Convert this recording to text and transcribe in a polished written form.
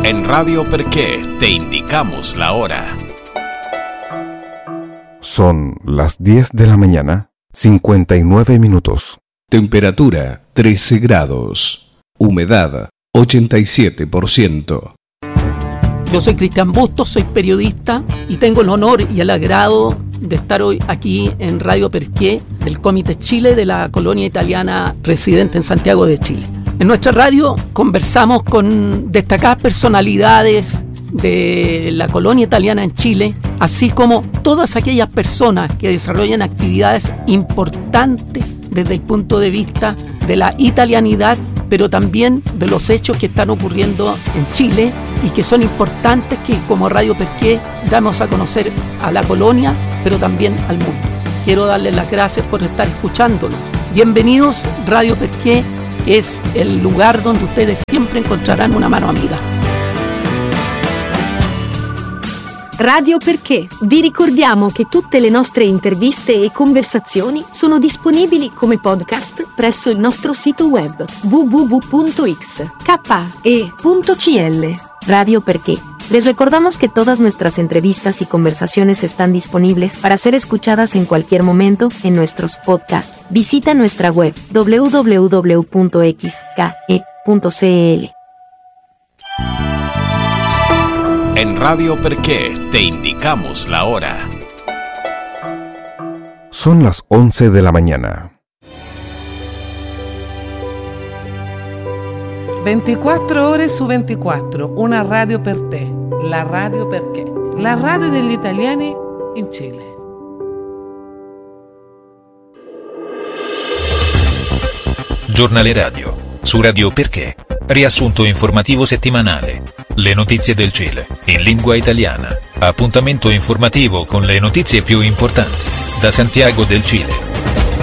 En Radio Perché te indicamos la hora. Son las 10 de la mañana, 59 minutos. Temperatura 13 grados. Humedad 87%. Yo soy Cristian Bustos, soy periodista y tengo el honor y el agrado de estar hoy aquí en Radio Perché del Comité Chile de la colonia italiana residente en Santiago de Chile. En nuestra radio conversamos con destacadas personalidades de la colonia italiana en Chile, así como todas aquellas personas que desarrollan actividades importantes desde el punto de vista de la italianidad, pero también de los hechos que están ocurriendo en Chile y que son importantes que como Radio Perché damos a conocer a la colonia, pero también al mundo. Quiero darles las gracias por estar escuchándonos. Bienvenidos, Radio Perché es el lugar donde ustedes siempre encontrarán una mano amiga. Radio Perché. Vi ricordiamo che tutte le nostre interviste e conversazioni sono disponibili come podcast presso il nostro sito web www.xke.cl. Radio Perché. Les recordamos que todas nuestras entrevistas y conversaciones están disponibles para ser escuchadas en cualquier momento en nuestros podcasts. Visita nuestra web www.xke.cl. En Radio Perché te indicamos la hora. Son las 11 de la mañana. 24 ore su 24, una radio per te, la Radio Perché, la radio degli italiani in Cile. Giornale radio, su Radio Perché, riassunto informativo settimanale, le notizie del Cile, in lingua italiana, appuntamento informativo con le notizie più importanti, da Santiago del Cile.